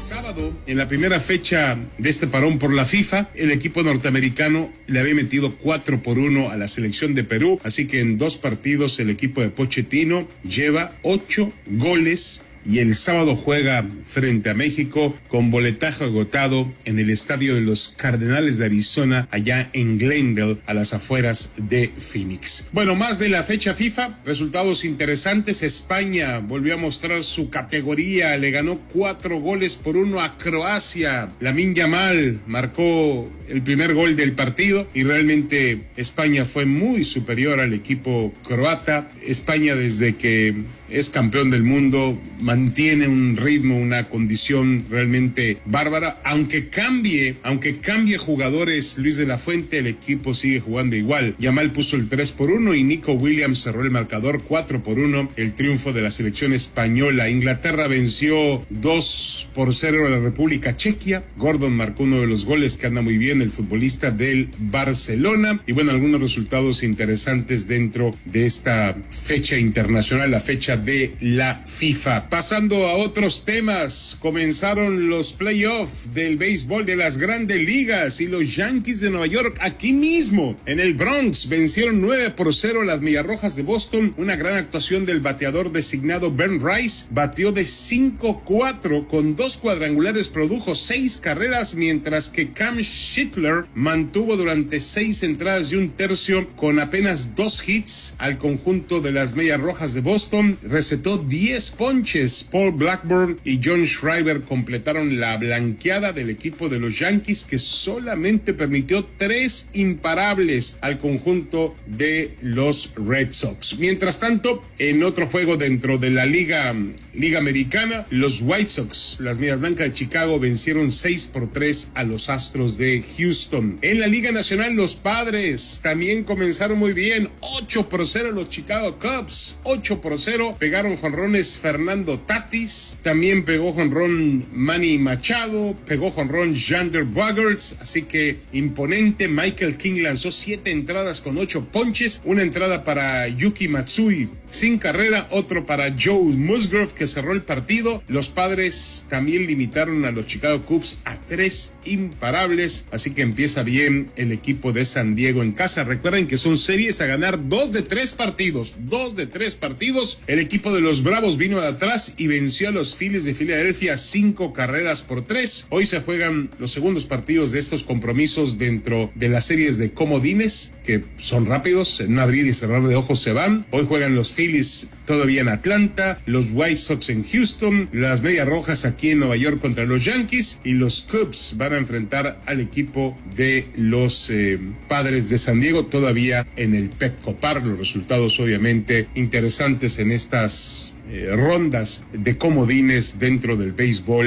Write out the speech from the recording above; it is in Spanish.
sábado, en la primera fecha de este parón por la FIFA, el equipo norteamericano le había metido 4-1 a la selección de Perú, así que en 2 partidos el equipo de Pochettino lleva 8 goles. Y el sábado juega frente a México con boletaje agotado en el estadio de los Cardenales de Arizona, allá en Glendale, a las afueras de Phoenix. Bueno, más de la fecha FIFA, resultados interesantes. España volvió a mostrar su categoría, le ganó 4-1 a Croacia. Lamine Yamal marcó el primer gol del partido y realmente España fue muy superior al equipo croata. España, desde que es campeón del mundo, mantiene un ritmo, una condición realmente bárbara. Aunque cambie jugadores Luis de la Fuente, el equipo sigue jugando igual. Yamal puso el 3-1 y Nico Williams cerró el marcador 4-1, el triunfo de la selección española. Inglaterra venció 2-0 a la República Chequia. Gordon marcó uno de los goles, que anda muy bien, el futbolista del Barcelona. Y bueno, algunos resultados interesantes dentro de esta fecha internacional, la fecha de la FIFA. Pasando a otros temas, comenzaron los playoffs del béisbol de las Grandes Ligas y los Yankees de Nueva York, aquí mismo en el Bronx, vencieron 9-0 a las Mediarrojas de Boston. Una gran actuación del bateador designado Ben Rice, batió de 5-4 con 2 cuadrangulares, produjo 6 carreras, mientras que Cam Schittler mantuvo durante 6 entradas y un tercio con apenas 2 hits al conjunto de las Mediarrojas de Boston. Recetó 10 ponches. Paul Blackburn y John Schreiber completaron la blanqueada del equipo de los Yankees, que solamente permitió 3 imparables al conjunto de los Red Sox. Mientras tanto, en otro juego dentro de la Liga Americana, los White Sox, las Medias Blancas de Chicago, vencieron 6-3 a los Astros de Houston. En la Liga Nacional, los Padres también comenzaron muy bien. 8-0 los Chicago Cubs. 8-0. Pegaron jonrones Fernando Tatis, también pegó jonrón Manny Machado, pegó jonrón Xander Bogaerts, así que imponente. Michael King lanzó 7 entradas con 8 ponches, una entrada para Yuki Matsui sin carrera, otro para Joe Musgrove, que cerró el partido. Los Padres también limitaron a los Chicago Cubs a 3 imparables, así que empieza bien el equipo de San Diego en casa. Recuerden que son series a ganar 2 de 3 partidos. El equipo de los Bravos vino de atrás y venció a los Phillies de Filadelfia 5-3. Hoy se juegan los segundos partidos de estos compromisos dentro de las series de comodines, que son rápidos, en un abrir y cerrar de ojos se van. Hoy juegan los Phillies todavía en Atlanta, los White Sox en Houston, las Medias Rojas aquí en Nueva York contra los Yankees, y los Cubs van a enfrentar al equipo de los Padres de San Diego, todavía en el Petco Park. Los resultados obviamente interesantes en estas rondas de comodines dentro del béisbol